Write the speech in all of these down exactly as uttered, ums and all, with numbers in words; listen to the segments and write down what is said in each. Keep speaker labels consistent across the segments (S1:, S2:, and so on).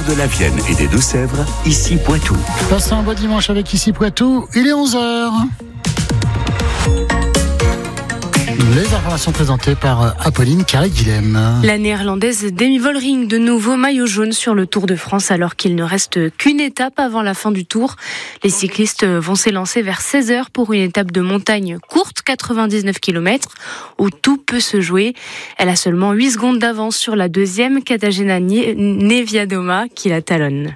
S1: de la Vienne et des Deux-Sèvres, ici Poitou.
S2: Passez un beau dimanche avec ici Poitou, il est onze heures. Les informations présentées par Apolline Carré-Guilhem.
S3: La néerlandaise Demi Vollering, de nouveau maillot jaune sur le Tour de France alors qu'il ne reste qu'une étape avant la fin du Tour. Les cyclistes vont s'élancer vers seize heures pour une étape de montagne courte, quatre-vingt-dix-neuf kilomètres, où tout peut se jouer. Elle a seulement huit secondes d'avance sur la deuxième, Katarzyna Niewiadoma, qui la talonne.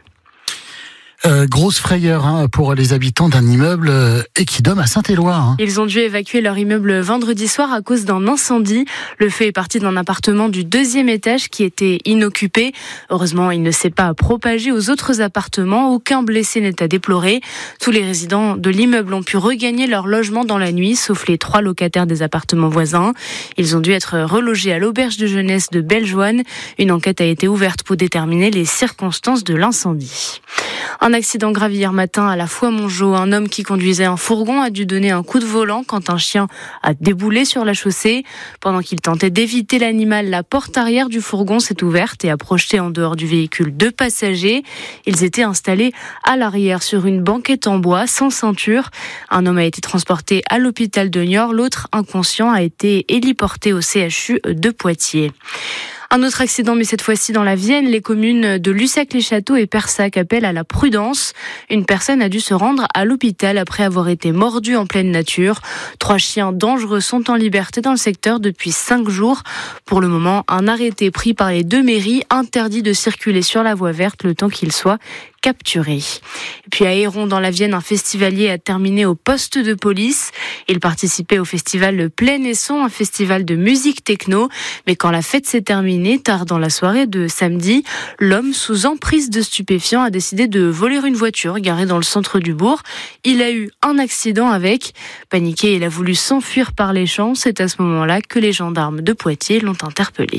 S2: Euh, grosse frayeur hein, pour les habitants d'un immeuble euh, Equidom à Saint-Éloi. Hein.
S3: Ils ont dû évacuer leur immeuble vendredi soir à cause d'un incendie. Le feu est parti d'un appartement du deuxième étage qui était inoccupé. Heureusement, il ne s'est pas propagé aux autres appartements. Aucun blessé n'est à déplorer. Tous les résidents de l'immeuble ont pu regagner leur logement dans la nuit, sauf les trois locataires des appartements voisins. Ils ont dû être relogés à l'auberge de jeunesse de Bellejoine. Une enquête a été ouverte pour déterminer les circonstances de l'incendie. Un accident grave hier matin à la Foix-Mongeau. Un homme qui conduisait un fourgon a dû donner un coup de volant quand un chien a déboulé sur la chaussée. Pendant qu'il tentait d'éviter l'animal, la porte arrière du fourgon s'est ouverte et a projeté en dehors du véhicule deux passagers. Ils étaient installés à l'arrière sur une banquette en bois sans ceinture. Un homme a été transporté à l'hôpital de Niort. L'autre, inconscient, a été héliporté au C H U de Poitiers. Un autre accident, mais cette fois-ci dans la Vienne. Les communes de Lussac-les-Châteaux et Persac appellent à la prudence. Une personne a dû se rendre à l'hôpital après avoir été mordue en pleine nature. Trois chiens dangereux sont en liberté dans le secteur depuis cinq jours. Pour le moment, un arrêté pris par les deux mairies interdit de circuler sur la voie verte le temps qu'il soit capturé. Et puis à Héron, dans la Vienne, un festivalier a terminé au poste de police. Il participait au festival Le Plein et Son, un festival de musique techno. Mais quand la fête s'est terminée, tard dans la soirée de samedi, l'homme sous emprise de stupéfiants a décidé de voler une voiture garée dans le centre du bourg. Il a eu un accident avec. Paniqué, il a voulu s'enfuir par les champs. C'est à ce moment-là que les gendarmes de Poitiers l'ont interpellé.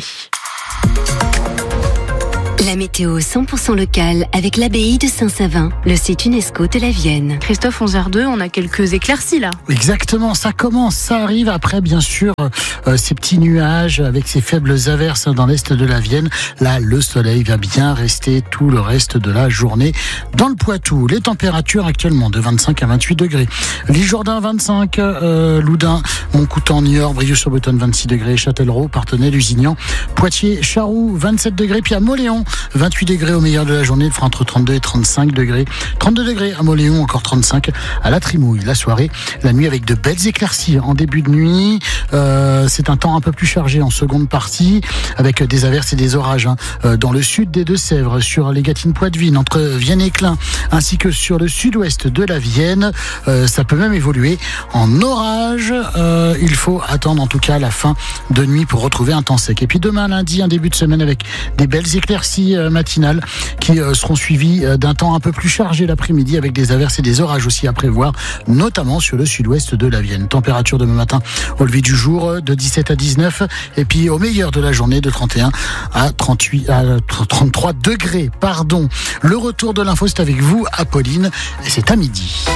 S4: La météo cent pour cent locale avec l'abbaye de Saint-Savin, le site UNESCO de la Vienne.
S3: Christophe, onze heures deux, on a quelques éclaircies là.
S2: Exactement, ça commence, ça arrive après bien sûr euh, ces petits nuages avec ces faibles averses dans l'est de la Vienne. Là, le soleil va bien rester tout le reste de la journée dans le Poitou. Les températures actuellement de vingt-cinq à vingt-huit degrés. L'Isle-Jourdain vingt-cinq, euh, Loudun, Montcoutan, Niort, Brieuc-sur-Bretonne vingt-six degrés, Châtellerault, Parthenay, Lusignan, Poitiers, Charroux vingt-sept degrés, puis à Mauléon vingt-huit degrés au meilleur de la journée, il fera entre trente-deux et trente-cinq degrés. trente-deux degrés à Mauléon, encore trente-cinq à la Trimouille. La soirée, la nuit avec de belles éclaircies en début de nuit. Euh, c'est un temps un peu plus chargé en seconde partie, avec des averses et des orages hein, euh, dans le sud des Deux-Sèvres, sur les Gâtines-Poitevine, entre Vienne et Clin, ainsi que sur le sud-ouest de la Vienne. Euh, ça peut même évoluer en orage. Euh, il faut attendre en tout cas la fin de nuit pour retrouver un temps sec. Et puis demain lundi, un début de semaine avec des belles éclaircies matinales qui seront suivies d'un temps un peu plus chargé l'après-midi avec des averses et des orages aussi à prévoir, notamment sur le sud-ouest de la Vienne. Température demain matin au lever du jour de dix-sept à dix-neuf et puis au meilleur de la journée de trente et un à trente-huit à trente-trois degrés. Pardon. Le retour de l'info, c'est avec vous, Apolline, et c'est à midi.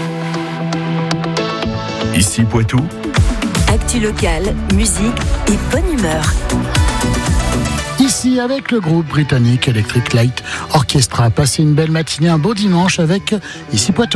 S1: Ici Poitou.
S4: Actu locale, musique et bonne humeur.
S2: Ici avec le groupe britannique Electric Light Orchestra. Passez une belle matinée, un beau dimanche avec Ici Poitou.